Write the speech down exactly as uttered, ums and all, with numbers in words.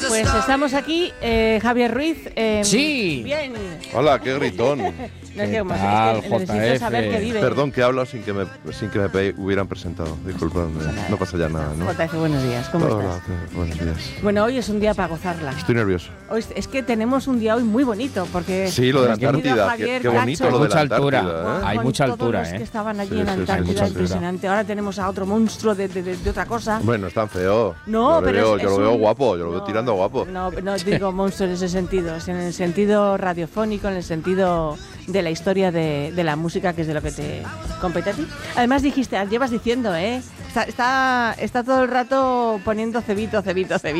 Pues estamos aquí, eh, Javier Ruiz. Eh, Sí. Bien. Hola, qué gritón. No, es que, como, tal, es que necesito J F? saber que vive. Perdón que hablo sin que me, sin que me pe- hubieran presentado. Disculpadme, no pasa ya nada, ¿no? J F, buenos días, ¿cómo Hola, estás? eh, buenos días. Bueno, hoy es un día para gozarla. Estoy nervioso. Hoy es que tenemos un día hoy muy bonito, porque... Sí, lo de la hemos tenido a Antártida. Qué, Javier qué bonito Cacho, lo de Mucha la altura. Antártida, ¿eh? Hay con mucha todos altura, los ¿eh? que estaban allí Sí, en sí, sí, Antártida, mucha altura. impresionante. Ahora tenemos a otro monstruo de, de, de, de otra cosa. Bueno, es tan feo. No, yo lo pero veo, es, yo es lo veo un- guapo, yo lo veo no, tirando guapo. No, no digo monstruo en ese sentido, es en el sentido radiofónico, en el sentido de la historia de, de la música, que es de lo que te compete a ti. Además dijiste, llevas diciendo, ¿eh? Está, está, está todo el rato poniendo cebito, cebito, cebito.